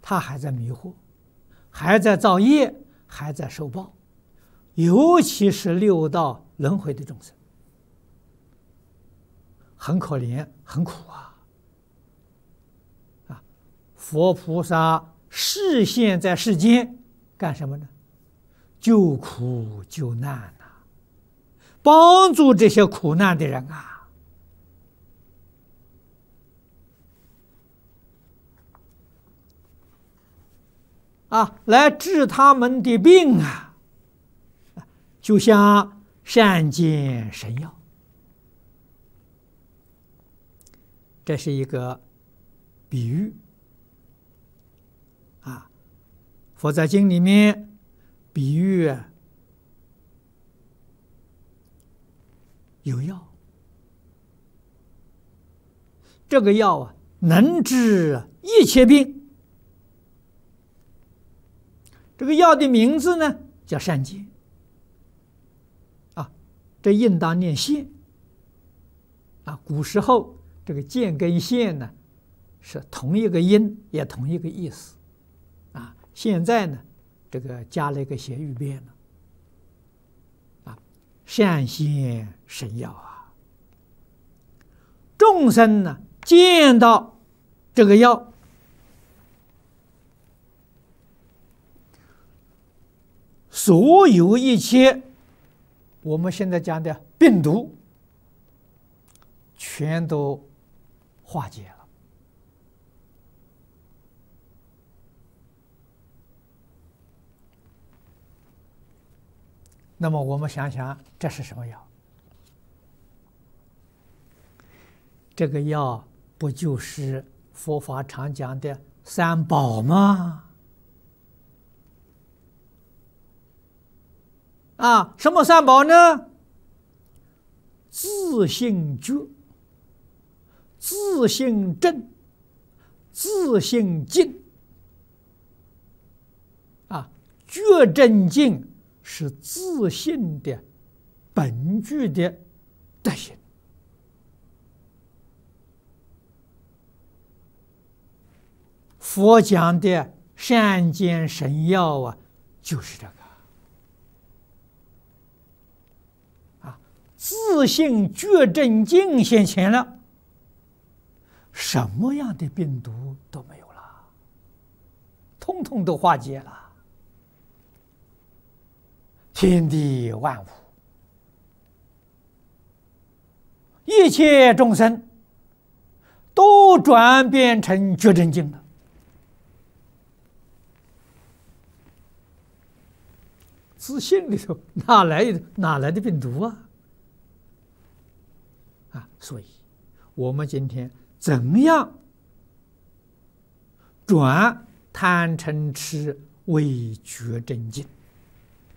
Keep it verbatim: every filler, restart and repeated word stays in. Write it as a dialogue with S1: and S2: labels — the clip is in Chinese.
S1: 他还在迷惑，还在造业，还在受报，尤其是六道轮回的众生，很可怜，很苦啊！啊，佛菩萨示现在世间干什么呢？救苦救难呐、啊，帮助这些苦难的人啊！啊，来治他们的病啊，就像善见神药。这是一个比喻啊，佛在经里面比喻有药，这个药啊能治一切病。这个药的名字呢叫善见啊，这应当念现啊。古时候这个见跟现呢是同一个音，也同一个意思啊。现在呢这个加了一个谐语变了啊，善现神药啊。众生呢见到这个药，所有一切我们现在讲的病毒全都化解了。那么我们想想，这是什么药？这个药不就是佛法常讲的三宝吗？啊，什么三宝呢？自性觉、自性正、自性净。啊，觉正净是自性的本具的德行。佛讲的善见神药啊，就是这个。自性觉正净现前了，什么样的病毒都没有了，通通都化解了。天地万物，一切众生都转变成觉正净了。自信里头哪来哪来的病毒啊？啊，所以我们今天怎样转贪嗔痴为觉正净？